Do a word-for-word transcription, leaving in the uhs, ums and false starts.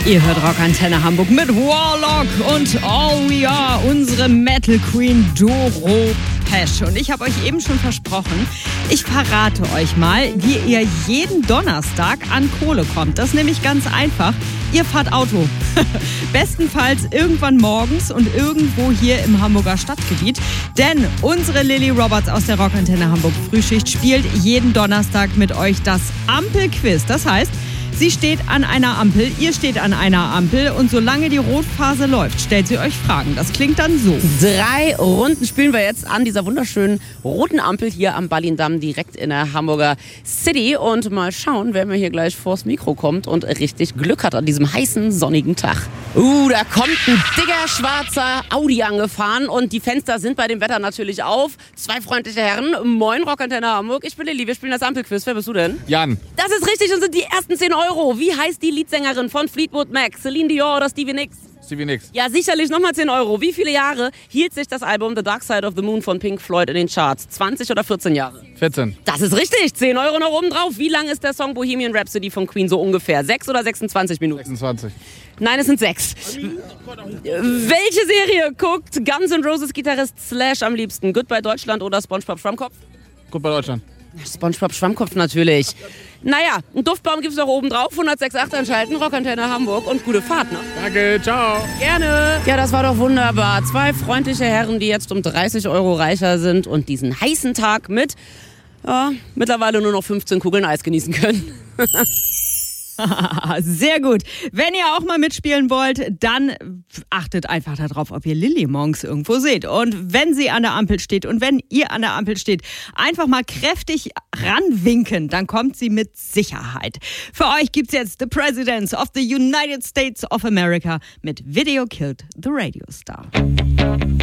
Ihr hört Rockantenne Hamburg mit Warlock und All We Are, unsere Metal Queen Doro Pesch. Und ich habe euch eben schon versprochen, ich verrate euch mal, wie ihr jeden Donnerstag an Kohle kommt. Das ist nämlich ganz einfach. Ihr fahrt Auto. Bestenfalls irgendwann morgens und irgendwo hier im Hamburger Stadtgebiet. Denn unsere Lilly Roberts aus der Rockantenne Hamburg Frühschicht spielt jeden Donnerstag mit euch das Ampelquiz. Das heißt, sie steht an einer Ampel, ihr steht an einer Ampel und solange die Rotphase läuft, stellt sie euch Fragen. Das klingt dann so. Drei Runden spielen wir jetzt an dieser wunderschönen roten Ampel hier am Ballindamm direkt in der Hamburger City und mal schauen, wer mir hier gleich vors Mikro kommt und richtig Glück hat an diesem heißen, sonnigen Tag. Uh, da kommt ein dicker, schwarzer Audi angefahren und die Fenster sind bei dem Wetter natürlich auf. Zwei freundliche Herren, moin Rockantenne Hamburg, ich bin Lilly, wir spielen das Ampelquiz. Wer bist du denn? Jan. Das ist richtig und sind die ersten zehn Euro. Wie heißt die Leadsängerin von Fleetwood Mac? Celine Dion oder Stevie Nicks? Stevie Nicks. Ja, sicherlich nochmal zehn Euro. Wie viele Jahre hielt sich das Album The Dark Side of the Moon von Pink Floyd in den Charts? zwanzig oder vierzehn Jahre? vierzehn. Das ist richtig. zehn Euro noch oben drauf. Wie lang ist der Song Bohemian Rhapsody von Queen so ungefähr? sechs oder sechsundzwanzig Minuten? sechsundzwanzig. Nein, es sind sechs. Welche Serie guckt Guns N' Roses Gitarrist Slash am liebsten? Goodbye Deutschland oder SpongeBob Schwammkopf? Gut bei Deutschland. SpongeBob Schwammkopf natürlich. Naja, einen Duftbaum gibt's noch oben drauf. hundertsechs Komma acht einschalten, Rockantenne Hamburg und gute Fahrt, ne? Danke, ciao. Gerne. Ja, das war doch wunderbar. Zwei freundliche Herren, die jetzt um dreißig Euro reicher sind und diesen heißen Tag mit, ja, mittlerweile nur noch fünfzehn Kugeln Eis genießen können. Sehr gut. Wenn ihr auch mal mitspielen wollt, dann achtet einfach darauf, ob ihr Lilly morgens irgendwo seht. Und wenn sie an der Ampel steht und wenn ihr an der Ampel steht, einfach mal kräftig ranwinken, dann kommt sie mit Sicherheit. Für euch gibt's jetzt The Presidents of the United States of America mit Video Killed the Radio Star.